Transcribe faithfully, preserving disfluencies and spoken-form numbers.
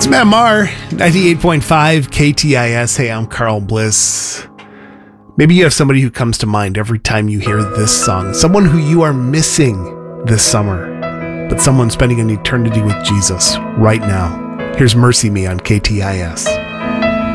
Matt Maher, ninety-eight point five K T I S. Hey, I'm Carl Bliss. Maybe you have somebody who comes to mind every time you hear this song. Someone who you are missing this summer, but someone spending an eternity with Jesus right now. Here's Mercy Me on K T I S.